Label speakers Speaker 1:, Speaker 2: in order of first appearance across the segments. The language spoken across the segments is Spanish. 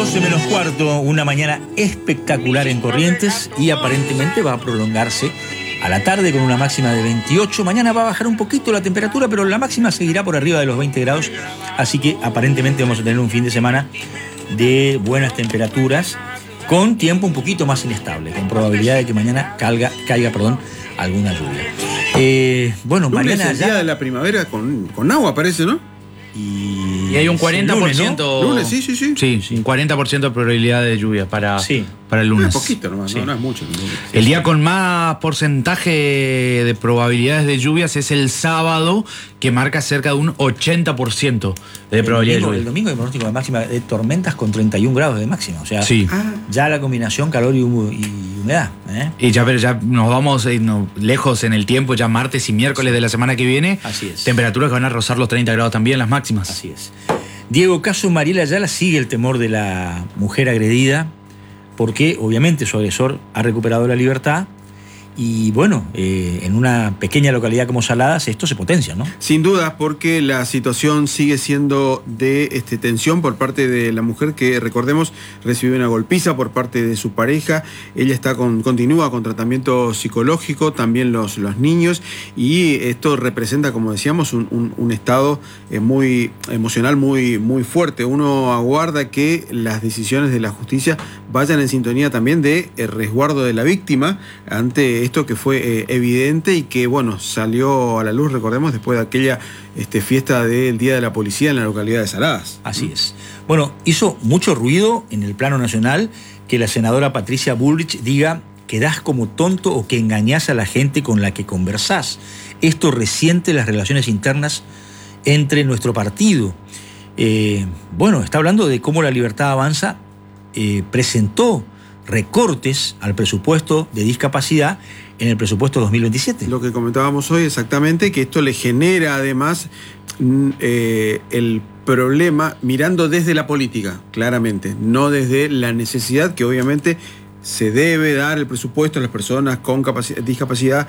Speaker 1: 12 menos cuarto, una mañana espectacular en Corrientes y aparentemente va a prolongarse a la tarde con una máxima de 28. Mañana va a bajar un poquito la temperatura, pero la máxima seguirá por arriba de los 20 grados, así que aparentemente vamos a tener un fin de semana de buenas temperaturas, con tiempo un poquito más inestable, con probabilidad de que mañana caiga alguna lluvia. Bueno,
Speaker 2: lunes
Speaker 1: mañana
Speaker 2: es el día de la primavera con agua, parece, ¿no?
Speaker 1: Y
Speaker 3: hay un 40%.
Speaker 2: Lunes, sí.
Speaker 3: Sí, un 40% de probabilidad de lluvia para el lunes.
Speaker 2: No es poquito nomás, no es mucho.
Speaker 3: El día con más porcentaje de probabilidades de lluvias es el sábado, que marca cerca de un 80% de probabilidad de lluvia.
Speaker 1: El domingo hay pronóstico de máxima de tormentas con 31 grados de máxima. O sea, ya la combinación calor y humedad.
Speaker 3: Y ya nos vamos lejos en el tiempo, ya martes y miércoles de la semana que viene.
Speaker 1: Así es.
Speaker 3: Temperaturas que van a rozar los 30 grados también, las máximas.
Speaker 1: Así es. Diego, caso Mariela Ayala, sigue el temor de la mujer agredida, porque obviamente su agresor ha recuperado la libertad y bueno, en una pequeña localidad como Saladas esto se potencia, ¿no?
Speaker 2: Sin duda, porque la situación sigue siendo de tensión por parte de la mujer que, recordemos, recibió una golpiza por parte de su pareja. Ella continúa con tratamiento psicológico, también los niños, y esto representa, como decíamos, un estado muy emocional, muy fuerte. Uno aguarda que las decisiones de la justicia vayan en sintonía también de resguardo de la víctima ante esto que fue evidente y que, bueno, salió a la luz, recordemos, después de aquella fiesta del Día de la Policía en la localidad de Saladas.
Speaker 1: Así es. Bueno, hizo mucho ruido en el plano nacional que la senadora Patricia Bullrich diga que das como tonto o que engañás a la gente con la que conversás. Esto resiente las relaciones internas entre nuestro partido. Bueno, está hablando de cómo La Libertad Avanza presentó recortes al presupuesto de discapacidad en el presupuesto 2027.
Speaker 2: Lo que comentábamos hoy exactamente, que esto le genera además el problema mirando desde la política, claramente, no desde la necesidad que obviamente se debe dar el presupuesto a las personas con discapacidad,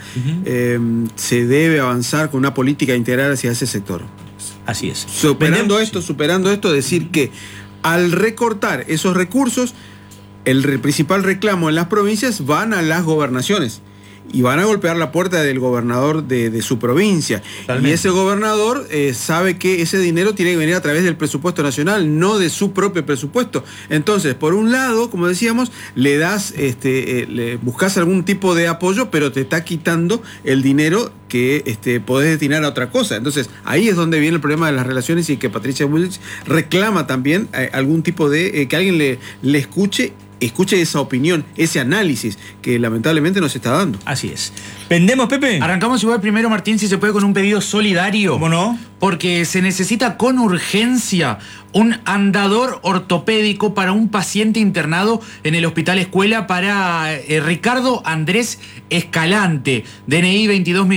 Speaker 2: se debe avanzar con una política integral hacia ese sector.
Speaker 1: Así es.
Speaker 2: Superando esto, decir que al recortar esos recursos, el principal reclamo en las provincias van a las gobernaciones y van a golpear la puerta del gobernador de su provincia. Totalmente. Y ese gobernador sabe que ese dinero tiene que venir a través del presupuesto nacional, no de su propio presupuesto. Entonces, por un lado, como decíamos, le das, le buscas algún tipo de apoyo, pero te está quitando el dinero que podés destinar a otra cosa. Entonces, ahí es donde viene el problema de las relaciones y que Patricia Bullrich reclama también algún tipo de... que alguien le escuche esa opinión, ese análisis que lamentablemente no se está dando.
Speaker 1: Así es. ¿Vendemos, Pepe?
Speaker 3: Arrancamos igual primero, Martín, si se puede, con un pedido solidario.
Speaker 1: ¿Cómo no?
Speaker 3: Porque se necesita con urgencia un andador ortopédico para un paciente internado en el Hospital Escuela para Ricardo Andrés Escalante, DNI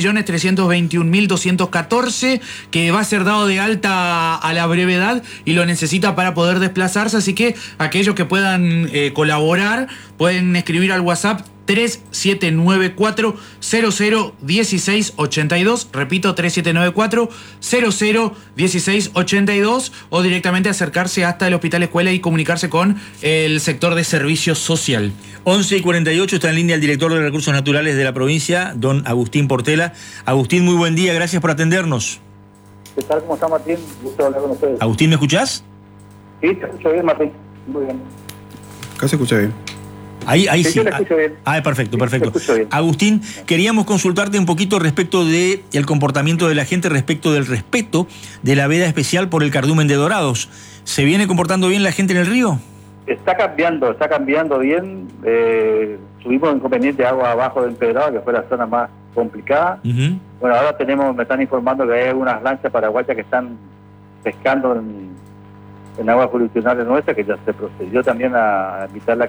Speaker 3: 22.321.214, que va a ser dado de alta a la brevedad y lo necesita para poder desplazarse, así que aquellos que puedan colaborar pueden escribir al WhatsApp 3794-001682, repito, 3794-001682, o directamente acercarse hasta el Hospital Escuela y comunicarse con el sector de servicio social.
Speaker 1: 11:48 está en línea el director de Recursos Naturales de la provincia, don Agustín Portela. Agustín, muy buen día, gracias por atendernos.
Speaker 4: ¿Qué tal? ¿Cómo está, Martín? Gusto hablar con ustedes.
Speaker 1: Agustín, ¿me escuchás?
Speaker 4: Sí, te escucho bien, Martín. Muy bien.
Speaker 2: Acá se escucha bien.
Speaker 1: Ahí
Speaker 4: sí. Yo la escucho bien.
Speaker 1: Perfecto.
Speaker 4: Bien.
Speaker 1: Agustín, queríamos consultarte un poquito respecto del comportamiento de la gente, respecto del respeto de la veda especial por el cardumen de Dorados. ¿Se viene comportando bien la gente en el río?
Speaker 4: Está cambiando bien. Tuvimos inconveniente de agua abajo del Empedrado, que fue la zona más complicada. Bueno, ahora me están informando que hay algunas lanchas paraguayas que están pescando en aguas jurisdiccionales nuestras, que ya se procedió también a evitar la